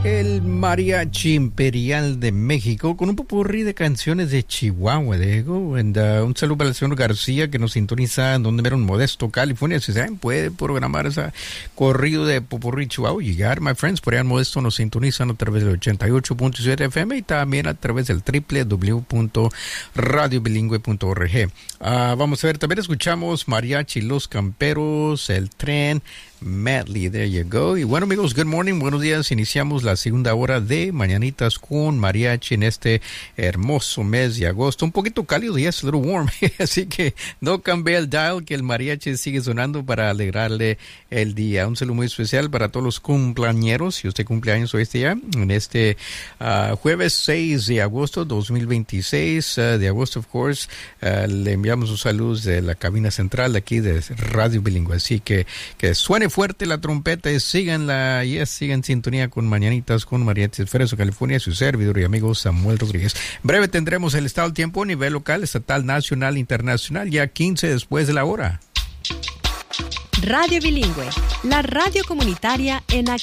El Mariachi Imperial de México con un popurrí de canciones de Chihuahua, Diego. Un saludo para el señor García que nos sintoniza en donde era un Modesto, California. Si saben, puede programar ese corrido de popurrí Chihuahua. Llegar, my friends, por allá en Modesto nos sintonizan a través del 88.7 FM y también a través del www.radiobilingüe.org. Vamos a ver, también escuchamos Mariachi Los Camperos, El Tren, Medley, there you go. Y bueno, amigos, good morning, buenos días. Iniciamos la segunda hora de Mañanitas con Mariachi en este hermoso mes de agosto. Un poquito cálido, yes, a little warm. Así que no cambie el dial, que el mariachi sigue sonando para alegrarle el día. Un saludo muy especial para todos los cumpleañeros. Si usted cumpleaños hoy este día, en este jueves 6 de agosto 2026, de agosto, of course, le enviamos un saludo de la cabina central de aquí de Radio Bilingüe. Así que suene fuerte la trompeta y sigan en sintonía con Mañanitas con Mariachi Fresno, California, su servidor y amigo Samuel Rodríguez. En breve tendremos el estado del tiempo a nivel local, estatal, nacional, internacional, ya 15 después de la hora. Radio Bilingüe, la radio comunitaria en acción.